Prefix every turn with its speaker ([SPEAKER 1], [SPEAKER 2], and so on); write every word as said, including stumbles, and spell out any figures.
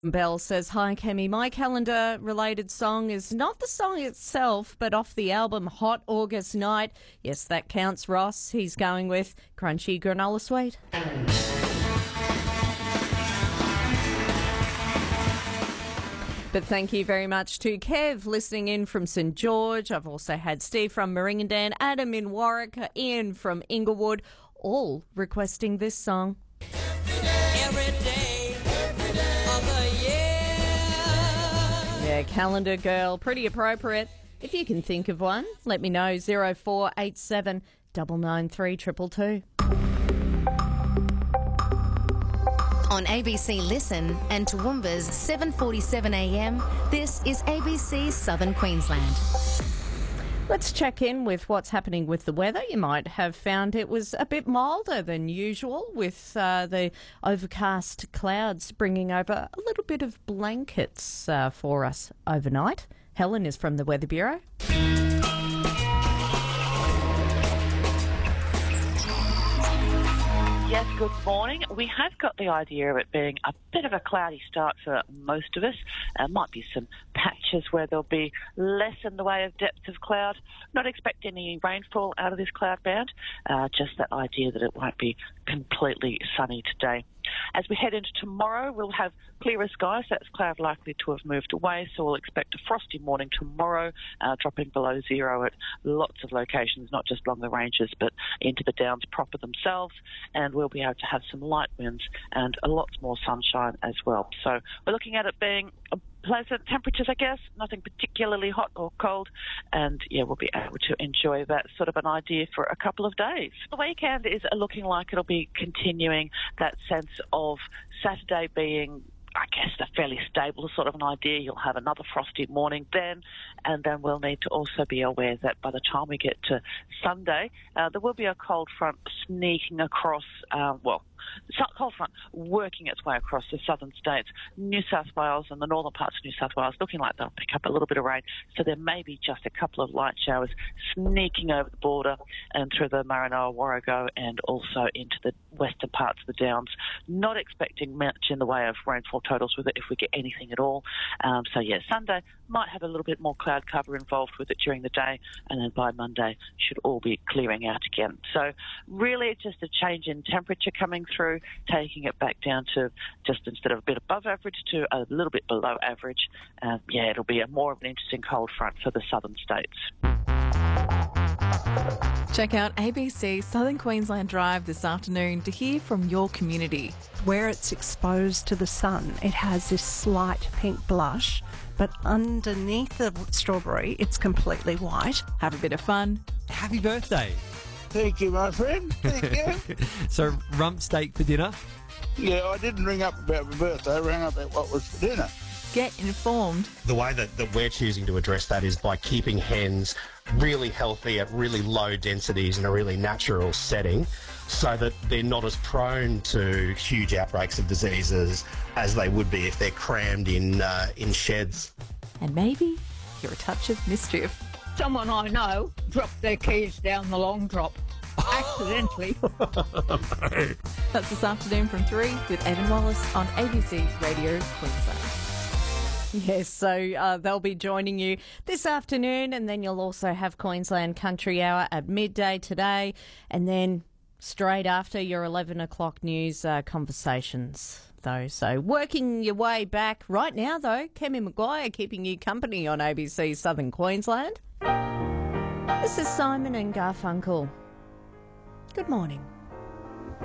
[SPEAKER 1] Bell says, hi, Kemi. My calendar-related song is not the song itself, but off the album Hot August Night. Yes, that counts, Ross. He's going with Crunchy Granola Sweet. But thank you very much to Kev listening in from St George. I've also had Steve from Meringadan, Adam in Warwick, Ian from Inglewood, all requesting this song.
[SPEAKER 2] Every day, every day of the year.
[SPEAKER 1] Yeah, Calendar Girl, pretty appropriate. If you can think of one, let me know. zero four eight seven nine nine three two two two.
[SPEAKER 3] On A B C Listen and Toowoomba's seven forty-seven a m, this is A B C Southern Queensland.
[SPEAKER 1] Let's check in with what's happening with the weather. You might have found it was a bit milder than usual, with uh, the overcast clouds bringing over a little bit of blankets uh, for us overnight. Helen is from the Weather Bureau.
[SPEAKER 4] Yes, good morning. We have got the idea of it being a bit of a cloudy start for most of us. There uh, might be some patches where there'll be less in the way of depth of cloud. Not expecting any rainfall out of this cloud band, uh, just that idea that it won't be completely sunny today. As we head into tomorrow, we'll have clearer skies. That's cloud likely to have moved away, so we'll expect a frosty morning tomorrow, uh, dropping below zero at lots of locations, not just along the ranges, but into the downs proper themselves. And we'll be able to have some light winds and a lot more sunshine as well. So we're looking at it being a pleasant temperatures, I guess, nothing particularly hot or cold, and yeah, we'll be able to enjoy that sort of an idea for a couple of days. The weekend is looking like it'll be continuing that sense of Saturday being, I guess, a fairly stable sort of an idea. You'll have another frosty morning then, and then we'll need to also be aware that by the time we get to Sunday, uh, there will be a cold front sneaking across, uh, well, the cold front working its way across the southern states, New South Wales and the northern parts of New South Wales, looking like they'll pick up a little bit of rain. So there may be just a couple of light showers sneaking over the border and through the Maranoa, Warrego, and also into the western parts of the Downs. Not expecting much in the way of rainfall totals with it if we get anything at all. Um, so yeah, Sunday might have a little bit more cloud cover involved with it during the day, and then by Monday should all be clearing out again. So really it's just a change in temperature coming through, taking it back down to just instead of a bit above average to a little bit below average. Um, yeah, it'll be a more of an interesting cold front for the southern states.
[SPEAKER 5] Check out A B C Southern Queensland Drive this afternoon to hear from your community.
[SPEAKER 6] Where it's exposed to the sun, it has this slight pink blush, but underneath the strawberry, it's completely white.
[SPEAKER 5] Have a bit of fun.
[SPEAKER 7] Happy birthday.
[SPEAKER 8] Thank you, my friend. Thank you.
[SPEAKER 7] So, rump steak for dinner?
[SPEAKER 8] Yeah, I didn't ring up about my birthday. I rang up about what was for dinner.
[SPEAKER 5] Get informed.
[SPEAKER 9] The way that, that we're choosing to address that is by keeping hens really healthy at really low densities in a really natural setting so that they're not as prone to huge outbreaks of diseases as they would be if they're crammed in, uh, in sheds.
[SPEAKER 5] And maybe you're a touch of mischief.
[SPEAKER 10] Someone I know dropped their keys down the long drop. Accidentally.
[SPEAKER 5] That's this afternoon from three with Evan Wallace on A B C Radio Queensland.
[SPEAKER 1] Yes, so uh, they'll be joining you this afternoon, and then you'll also have Queensland Country Hour at midday today, and then straight after your eleven o'clock news uh, conversations, though. So working your way back right now, though, Kemi Maguire keeping you company on A B C Southern Queensland. This is Simon and Garfunkel. Good morning.